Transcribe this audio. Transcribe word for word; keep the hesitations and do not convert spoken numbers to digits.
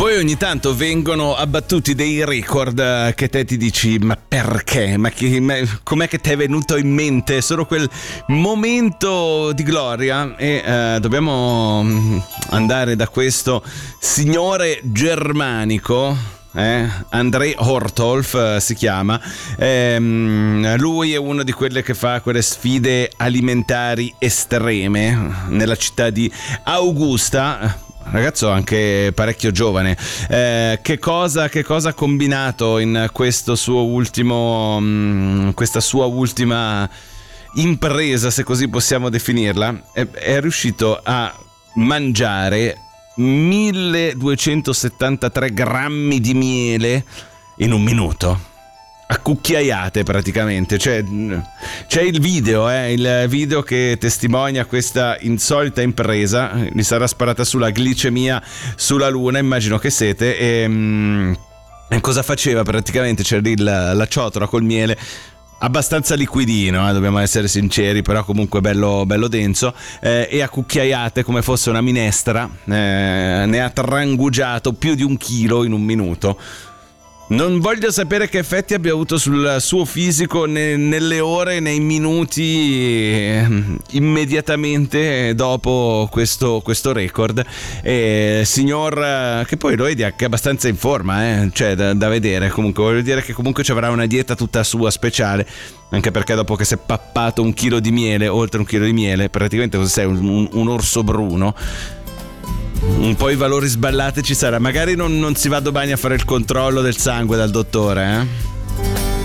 Poi ogni tanto vengono abbattuti dei record che te ti dici ma perché? Ma, chi, ma com'è che ti è venuto in mente solo quel momento di gloria? E eh, dobbiamo andare da questo signore germanico, eh? André Hortolf eh, si chiama. ehm, lui è uno di quelle che fa quelle sfide alimentari estreme nella città di Augusta. Ragazzo anche parecchio giovane. Eh, che cosa, che cosa ha combinato in questo suo ultimo, mh, questa sua ultima impresa, se così possiamo definirla? È, è riuscito a mangiare milleduecentosettantatré grammi di miele in un minuto. A cucchiaiate praticamente. Cioè, c'è il video, eh, il video che testimonia questa insolita impresa. Gli sarà sparata sulla glicemia sulla luna, immagino che siete. E, mm, e cosa faceva praticamente? C'era lì la, la ciotola col miele, abbastanza liquidino, eh, dobbiamo essere sinceri, però comunque bello, bello denso, eh, e a cucchiaiate come fosse una minestra, eh, ne ha trangugiato più di un chilo in un minuto. Non voglio sapere che effetti abbia avuto sul suo fisico ne, nelle ore, nei minuti immediatamente dopo questo, questo record. E signor, che poi lo vedi anche abbastanza in forma, eh? Cioè da, da vedere. Comunque voglio dire che comunque ci avrà una dieta tutta sua speciale, anche perché dopo che si è pappato un chilo di miele, oltre un chilo di miele, praticamente cosa sei, un, un, un orso bruno. Un po' i valori sballati ci sarà. Magari non, non si va domani a fare il controllo del sangue dal dottore, eh?